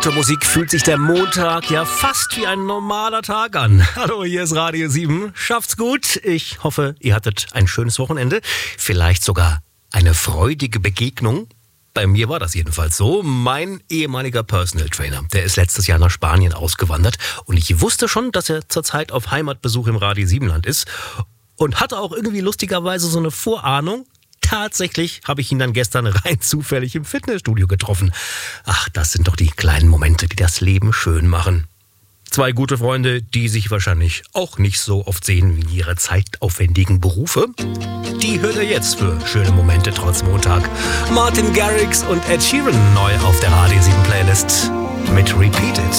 guter Musik fühlt sich der Montag ja fast wie ein normaler Tag an. Hallo, hier ist Radio 7. Schafft's gut. Ich hoffe, ihr hattet ein schönes Wochenende. Vielleicht sogar eine freudige Begegnung. Bei mir war das jedenfalls so. Mein ehemaliger Personal Trainer, der ist letztes Jahr nach Spanien ausgewandert. Und ich wusste schon, dass er zurzeit auf Heimatbesuch im Radio 7-Land ist. Und hatte auch irgendwie lustigerweise so eine Vorahnung. Tatsächlich habe ich ihn dann gestern rein zufällig im Fitnessstudio getroffen. Ach, das sind doch die kleinen Momente, die das Leben schön machen. Zwei gute Freunde, die sich wahrscheinlich auch nicht so oft sehen wie in ihre zeitaufwendigen Berufe. Die hört ihr jetzt für schöne Momente trotz Montag. Martin Garrix und Ed Sheeran neu auf der Radio 7 Playlist mit Repeated.